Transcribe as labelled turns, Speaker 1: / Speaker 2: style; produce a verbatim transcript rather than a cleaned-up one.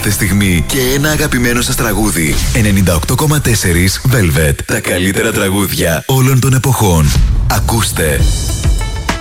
Speaker 1: κάθε στιγμή και ένα αγαπημένο σας τραγούδι. ενενήντα οκτώ κόμμα τέσσερα Velvet. Τα καλύτερα τραγούδια όλων των εποχών. Ακούστε